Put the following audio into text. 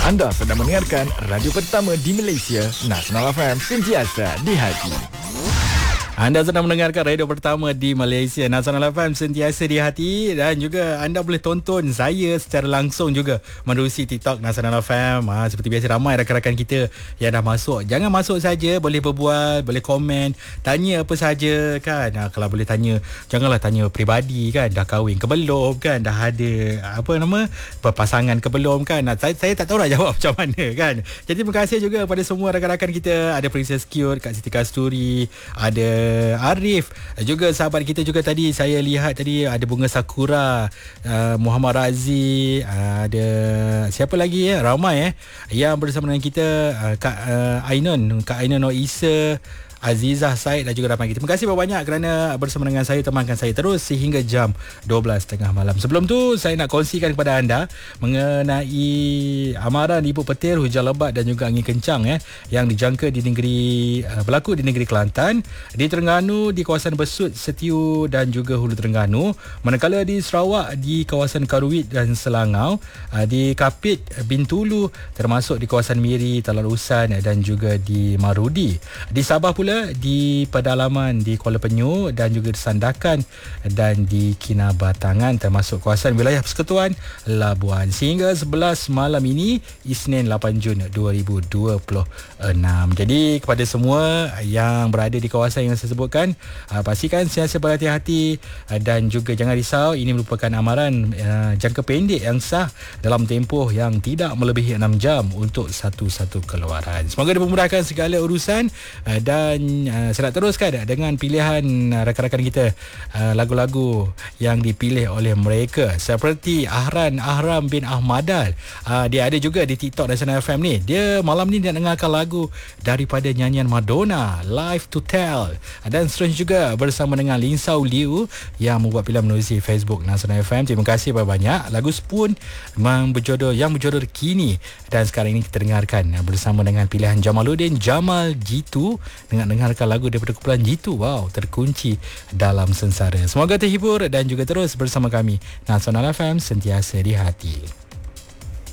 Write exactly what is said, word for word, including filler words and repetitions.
Anda sedang mendengarkan radio pertama di Malaysia, Nasional F M, sentiasa di hati. Anda sedang mendengarkan radio pertama di Malaysia, Nasional F M, sentiasa di hati. Dan juga anda boleh tonton saya secara langsung juga menerusi TikTok Nasional F M. ha, Seperti biasa, ramai rakan-rakan kita yang dah masuk. Jangan masuk saja, boleh berbual, boleh komen, tanya apa saja kan. ha, Kalau boleh tanya, janganlah tanya peribadi kan. Dah kahwin ke belum kan, dah ada apa nama pasangan ke belum kan. ha, saya, saya tak tahu nak jawab macam mana kan. Jadi terima kasih juga kepada semua rakan-rakan kita. Ada Princess Cute, Kak Siti Kasturi, ada Arif, juga sahabat kita juga tadi saya lihat tadi ada Bunga Sakura, uh, Muhammad Razi, uh, ada siapa lagi ya, ramai eh yang bersama dengan kita, uh, Kak uh, Ainun, Kak Ainun Noisa, Azizah Said dan juga ramai kita. Terima kasih banyak kerana bersama dengan saya, temankan saya terus sehingga jam dua belas tiga puluh malam. Sebelum tu saya nak kongsikan kepada anda mengenai amaran ibu petir, hujan lebat dan juga angin kencang eh yang dijangka di negeri uh, berlaku di negeri Kelantan, di Terengganu, di kawasan Besut, Setiu dan juga Hulu Terengganu, manakala di Sarawak di kawasan Karuwit dan Selangau, uh, di Kapit, Bintulu, termasuk di kawasan Miri, Talarusan dan juga di Marudi. Di Sabah pula di pedalaman di Kuala Penyu dan juga di Sandakan dan di Kinabatangan, termasuk kawasan wilayah Persekutuan Labuan. Sehingga sebelas malam ini, Isnin lapan Jun dua ribu dua puluh enam. Jadi kepada semua yang berada di kawasan yang saya sebutkan, pastikan sentiasa berhati-hati dan juga jangan risau, ini merupakan amaran uh, jangka pendek yang sah dalam tempoh yang tidak melebihi enam jam untuk satu-satu keluaran. Semoga dipermudahkan segala urusan uh, dan uh, saya nak teruskan dengan pilihan uh, rakan-rakan kita, uh, lagu-lagu yang dipilih oleh mereka seperti Ahran Ahram bin Ahmadal. uh, Dia ada juga di TikTok Nasional F M ni. Dia malam ni dia dengarkan lagu daripada nyanyian Madonna, Life to Tell, dan seterusnya juga bersama dengan Lin Sao Liu yang membuat pilihan menerusi Facebook Nasional F M. Terima kasih banyak. Lagu Spoon yang berjodoh yang berjodoh kini, dan sekarang ini kita dengarkan bersama dengan pilihan Jamaluddin Jamal Jitu dengan dengarkan lagu daripada kumpulan Jitu. Wow, terkunci dalam sengsara. Semoga terhibur dan juga terus bersama kami, Nasional F M, sentiasa di hati.